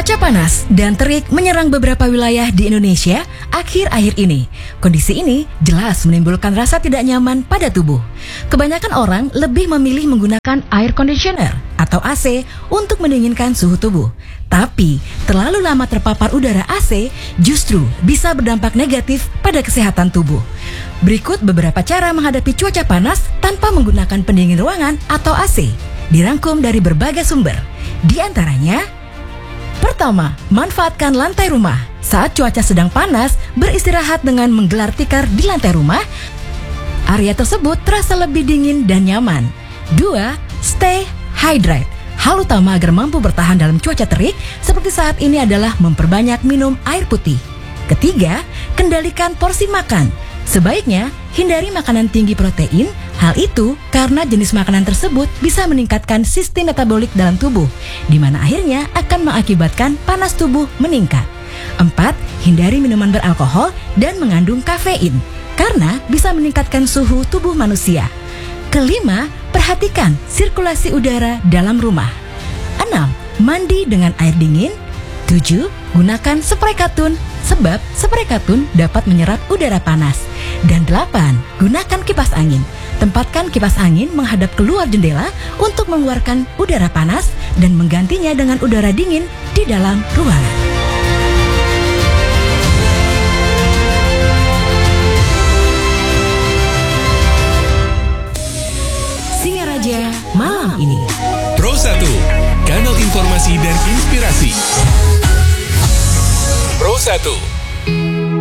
Cuaca panas dan terik menyerang beberapa wilayah di Indonesia akhir-akhir ini. Kondisi ini jelas menimbulkan rasa tidak nyaman pada tubuh. Kebanyakan orang lebih memilih menggunakan air conditioner atau AC untuk mendinginkan suhu tubuh. Tapi, terlalu lama terpapar udara AC justru bisa berdampak negatif pada kesehatan tubuh. Berikut beberapa cara menghadapi cuaca panas tanpa menggunakan pendingin ruangan atau AC. Dirangkum dari berbagai sumber. Di antaranya, pertama, manfaatkan lantai rumah. Saat cuaca sedang panas, beristirahat dengan menggelar tikar di lantai rumah. Area tersebut terasa lebih dingin dan nyaman. 2. Stay hydrate. Hal utama agar mampu bertahan dalam cuaca terik seperti saat ini adalah memperbanyak minum air putih. Ketiga, kendalikan porsi makan. Sebaiknya, hindari makanan tinggi protein. Hal itu karena jenis makanan tersebut bisa meningkatkan sistem metabolik dalam tubuh, di mana akhirnya akan mengakibatkan panas tubuh meningkat. 4. Hindari minuman beralkohol dan mengandung kafein, karena bisa meningkatkan suhu tubuh manusia. Kelima, perhatikan sirkulasi udara dalam rumah. 6. Mandi dengan air dingin. 7. Gunakan spray katun, sebab spray katun dapat menyerap udara panas. Dan 8. Gunakan kipas angin. Tempatkan kipas angin menghadap keluar jendela untuk mengeluarkan udara panas dan menggantinya dengan udara dingin di dalam ruangan.